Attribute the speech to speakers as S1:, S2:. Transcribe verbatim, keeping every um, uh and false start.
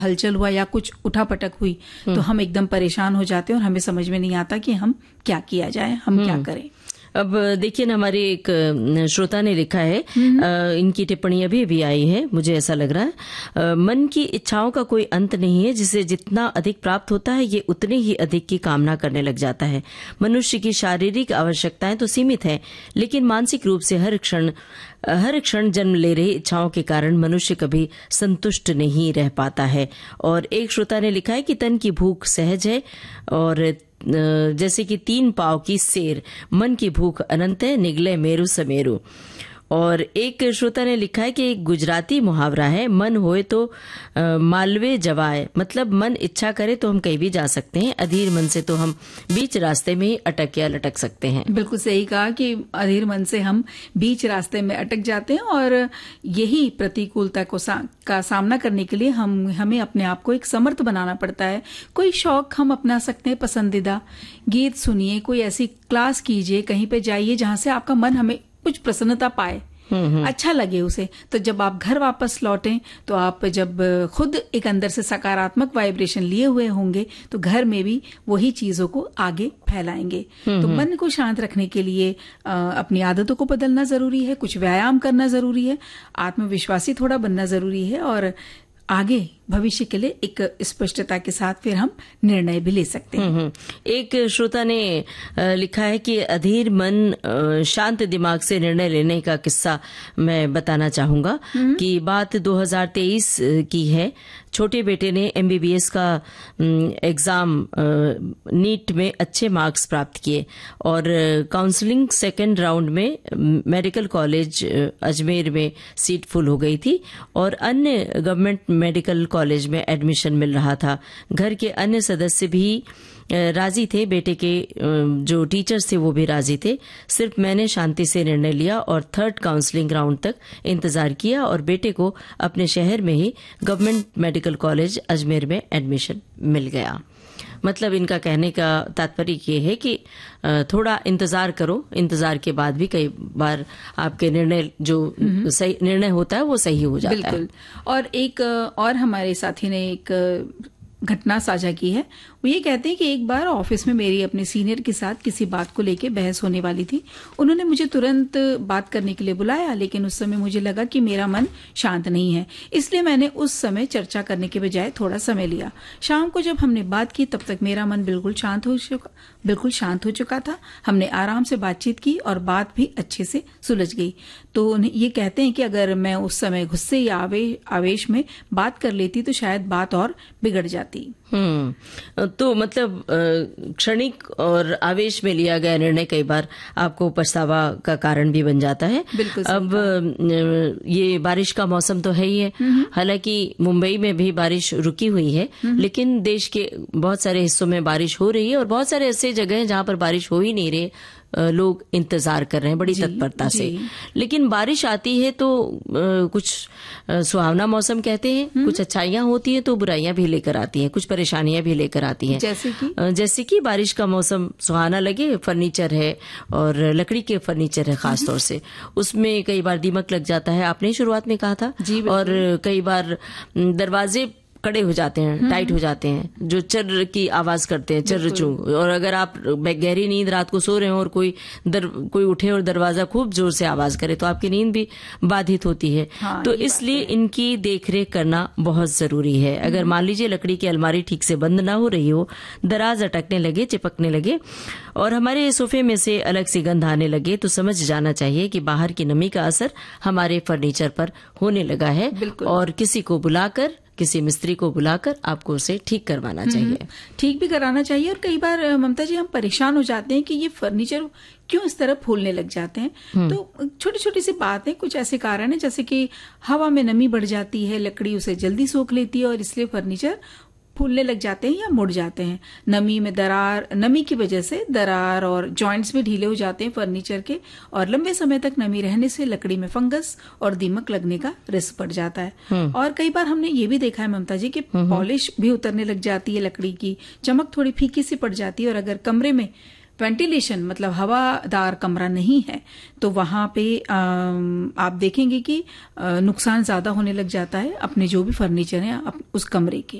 S1: हलचल हुआ या कुछ उठापटक हुई तो हम एकदम परेशान हो जाते हैं और हमें समझ में नहीं आता कि हम क्या किया जाए, हम क्या करें।
S2: अब देखिए ना, हमारे एक श्रोता ने लिखा है, इनकी टिप्पणी अभी भी आई है, मुझे ऐसा लग रहा है, मन की इच्छाओं का कोई अंत नहीं है, जिसे जितना अधिक प्राप्त होता है ये उतने ही अधिक की कामना करने लग जाता है। मनुष्य की शारीरिक आवश्यकताएं तो सीमित हैं, लेकिन मानसिक रूप से हर क्षण हर क्षण जन्म ले रही इच्छाओं के कारण मनुष्य कभी संतुष्ट नहीं रह पाता है। और एक श्रोता ने लिखा है कि तन की भूख सहज है और जैसे कि तीन पाव की सेर, मन की भूख अनंत है, निगले मेरु समेरु। और एक श्रोता ने लिखा है कि एक गुजराती मुहावरा है, मन होए तो आ, मालवे जवाए, मतलब मन इच्छा करे तो हम कहीं भी जा सकते हैं, अधीर मन से तो हम बीच रास्ते में ही अटक या लटक सकते हैं।
S1: बिल्कुल सही कहा कि अधीर मन से हम बीच रास्ते में अटक जाते हैं और यही प्रतिकूलता को सा, का सामना करने के लिए हम हमें अपने आप को एक समर्थ बनाना पड़ता है। कोई शौक हम अपना सकते हैं, पसंदीदा गीत सुनिए, कोई ऐसी क्लास कीजिए, कहीं पे जाइए जहां से आपका मन हमें कुछ प्रसन्नता पाए, अच्छा लगे उसे। तो जब आप घर वापस लौटें तो आप जब खुद एक अंदर से सकारात्मक वाइब्रेशन लिए हुए होंगे तो घर में भी वही चीजों को आगे फैलाएंगे। तो मन को शांत रखने के लिए आ, अपनी आदतों को बदलना जरूरी है, कुछ व्यायाम करना जरूरी है, आत्मविश्वासी थोड़ा बनना जरूरी है और आगे भविष्य के लिए एक स्पष्टता के साथ फिर हम निर्णय भी ले सकते हैं।
S2: एक श्रोता ने लिखा है कि अधीर मन शांत दिमाग से निर्णय लेने का किस्सा मैं बताना चाहूंगा कि बात दो हज़ार तेईस की है। छोटे बेटे ने एमबीबीएस का एग्जाम नीट में अच्छे मार्क्स प्राप्त किए और काउंसलिंग सेकेंड राउंड में मेडिकल कॉलेज अजमेर में सीट फुल हो गई थी और अन्य गवर्नमेंट मेडिकल कॉलेज में एडमिशन मिल रहा था। घर के अन्य सदस्य भी राजी थे, बेटे के जो टीचर्स थे वो भी राजी थे। सिर्फ मैंने शांति से निर्णय लिया और थर्ड काउंसलिंग राउंड तक इंतजार किया और बेटे को अपने शहर में ही गवर्नमेंट मेडिकल कॉलेज अजमेर में एडमिशन मिल गया। मतलब इनका कहने का तात्पर्य ये है कि थोड़ा इंतजार करो, इंतजार के बाद भी कई बार आपके निर्णय जो सही निर्णय होता है वो सही हो जाता है।
S1: बिल्कुल। और एक और हमारे साथी ने एक घटना साझा की है। वो ये कहते हैं कि एक बार ऑफिस में मेरी अपने सीनियर के साथ किसी बात को लेके बहस होने वाली थी। उन्होंने मुझे तुरंत बात करने के लिए बुलाया, लेकिन उस समय मुझे लगा कि मेरा मन शांत नहीं है, इसलिए मैंने उस समय चर्चा करने के बजाय थोड़ा समय लिया। शाम को जब हमने बात की तब तक मेरा मन बिल्कुल शांत हो चुका बिल्कुल शांत हो चुका था। हमने आराम से बातचीत की और बात भी अच्छे से सुलझ गई। तो ये कहते हैं कि अगर मैं उस समय गुस्से या आवे, आवेश में बात कर लेती तो शायद बात और बिगड़ जाती।
S2: हम्म तो मतलब क्षणिक और आवेश में लिया गया निर्णय कई बार आपको पछतावा का कारण भी बन जाता है। अब ये बारिश का मौसम तो है ही है, हालांकि मुंबई में भी बारिश रुकी हुई है, लेकिन देश के बहुत सारे हिस्सों में बारिश हो रही है और बहुत सारे ऐसे जगह हैं जहां पर बारिश हो ही नहीं रही, लोग इंतजार कर रहे हैं बड़ी तत्परता से। लेकिन बारिश आती है तो कुछ सुहावना मौसम कहते हैं, कुछ अच्छाइयां होती हैं तो बुराइयां भी लेकर आती हैं, कुछ परेशानियां भी लेकर आती हैं।
S1: जैसे कि
S2: जैसे कि बारिश का मौसम सुहाना लगे, फर्नीचर है और लकड़ी के फर्नीचर है खासतौर से, उसमें कई बार दीमक लग जाता है, आपने शुरुआत में कहा था। और कई बार दरवाजे कड़े हो जाते हैं, टाइट हो जाते हैं, जो चर्र की आवाज करते हैं, चर्र चू। और अगर आप गहरी नींद रात को सो रहे हो और कोई दर, कोई उठे और दरवाजा खूब जोर से आवाज करे तो आपकी नींद भी बाधित होती है। हाँ, तो इसलिए इनकी देखरेख करना बहुत जरूरी है। अगर मान लीजिए लकड़ी की अलमारी ठीक से बंद ना हो रही हो, दराज अटकने लगे, चिपकने लगे और हमारे सोफे में से अलग सी गंध आने लगे तो समझ जाना चाहिए कि बाहर की नमी का असर हमारे फर्नीचर पर होने लगा है और किसी को बुलाकर, किसी मिस्त्री को बुलाकर आपको उसे ठीक करवाना चाहिए,
S1: ठीक भी कराना चाहिए। और कई बार ममता जी हम परेशान हो जाते हैं कि ये फर्नीचर क्यों इस तरह फूलने लग जाते हैं। तो छोटी छोटी सी बातें, कुछ ऐसे कारण है जैसे कि हवा में नमी बढ़ जाती है, लकड़ी उसे जल्दी सोख लेती है और इसलिए फर्नीचर फूलने लग जाते हैं या मुड़ जाते हैं। नमी में दरार नमी की वजह से दरार और जॉइंट्स भी ढीले हो जाते हैं फर्नीचर के और लंबे समय तक नमी रहने से लकड़ी में फंगस और दीमक लगने का रिस्क बढ़ जाता है। और कई बार हमने ये भी देखा है ममता जी कि पॉलिश भी उतरने लग जाती है, लकड़ी की चमक थोड़ी फीकी सी पड़ जाती है और अगर कमरे में वेंटिलेशन मतलब हवादार कमरा नहीं है तो वहां पे आप देखेंगे कि नुकसान ज्यादा होने लग जाता है अपने जो भी फर्नीचर है उस कमरे के।